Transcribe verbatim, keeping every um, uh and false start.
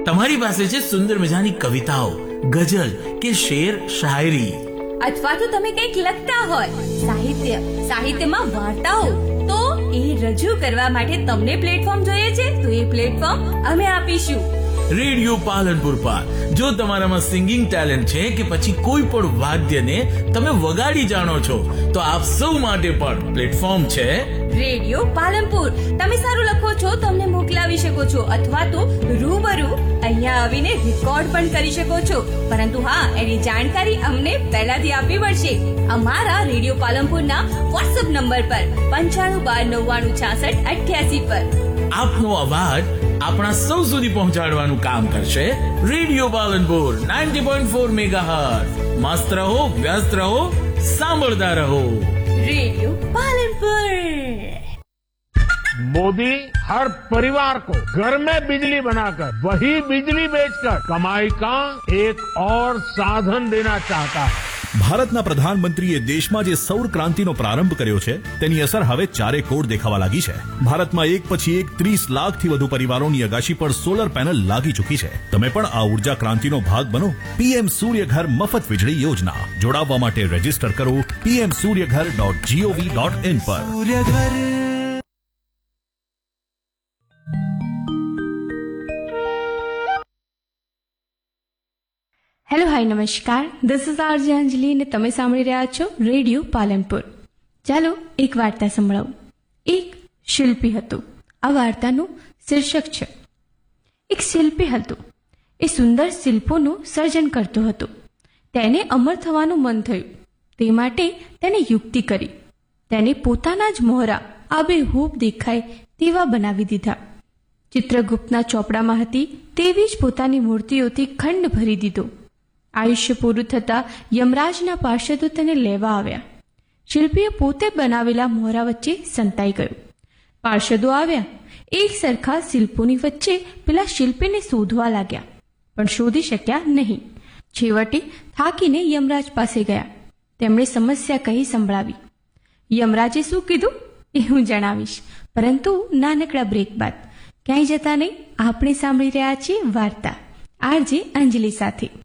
તમારી પાસે છે સુંદર મજાની કવિતાઓ, ગઝલ કે શેર શાયરી, અથવા તો તમે કંઈક લખતા હોય, સાહિત્ય સાહિત્યમાં વાર્તાઓ, તો એ રજૂ કરવા માટે તમને પ્લેટફોર્મ જોઈએ છે, તો એ પ્લેટફોર્મ અમે આપીશું રેડિયો પાલનપુર પર. જો તમારામાં સિંગિંગ ટેલેન્ટ છે કે પછી કોઈ પણ વાદ્યને તમે વગાડી જાણો છો, તો આપ સૌ માટે પણ પ્લેટફોર્મ છે રેડિયો પાલનપુર. તમે સારું લખો છો તો અમને મોકલાવી શકો છો, અથવા તો રૂબરૂ અહીંયા આવીને રેકોર્ડ પણ કરી શકો છો. પરંતુ હા, એની જાણકારી અમને પહેલાથી આપવી પડશે અમારા રેડિયો પાલનપુરના વોટ્સએપ નંબર પર પંચાણું બાર નવ્વાણું છાસઠ અઠ્યાસી પર. આપનો અવાજ આપણા સૌ સુધી પહોંચાડવાનું કામ કરશે radio Palanpur ninety point four megahertz. મસ્ત રહો, વ્યસ્ત રહો, સાંભળતા રહો રેડિયો પાલનપુર. मोदी हर परिवार को घर में बिजली बनाकर वही बिजली बेचकर कमाई का एक और साधन देना चाहता है. ભારતના પ્રધાનમંત્રીએ દેશમાં જે સૌર ક્રાંતિનો પ્રારંભ કર્યો છે, તેની અસર હવે ચારે કોર દેખાવા લાગી છે. ભારતમાં એક પછી એક ત્રીસ લાખથી વધુ પરિવારોની અગાશી પર સોલર પેનલ લાગી ચૂકી છે. તમે પણ આ ઉર્જા ક્રાંતિનો ભાગ બનો. પીએમ સૂર્યઘર મફત વીજળી યોજના. જોડાવવા માટે રજીસ્ટર કરો PM Suryaghar dot GOV dot in પર. હેલો, હાય, નમસ્કાર. ધીસ ઇઝ આરજે અંજલિ અને તમે સાંભળી રહ્યા છો રેડિયો પાલનપુર. ચાલો એક વાર્તા સંભળાવું. એક શિલ્પી હતું. આ વાર્તાનું શીર્ષક છે એક શિલ્પી હતું. એ સુંદર શિલ્પોનું સર્જન કરતો હતો. તેને અમર થવાનું મન થયું. તે માટે તેને યુક્તિ કરી. તેને પોતાના જ મોહરા આબેહૂબ દેખાય તેવા બનાવી દીધા. ચિત્રગુપ્તના ચોપડામાં હતી તેવી જ પોતાની મૂર્તિઓથી ખંડ ભરી દીધો. આયુષ્ય પૂરું થતાં યમરાજના પાર્ષદો તેને લેવા આવ્યા. શિલ્પીએ પોતે બનાવેલા મોહરા વચ્ચે સંતાઈ ગયો. પાર્ષદો આવ્યા. એક સરખા શિલ્પોની વચ્ચે પેલા શિલ્પીને શોધવા લાગ્યા, પણ શોધી શક્યા નહીં. છેવટે થાકીને યમરાજ પાસે ગયા. તેમણે સમસ્યા કહી સંભળાવી. યમરાજે શું કીધું એ હું જણાવીશ, પરંતુ નાનકડા બ્રેક બાદ. ક્યાંય જતા નહીં, આપણે સાંભળી રહ્યા છીએ વાર્તા આરજે અંજલિ સાથે.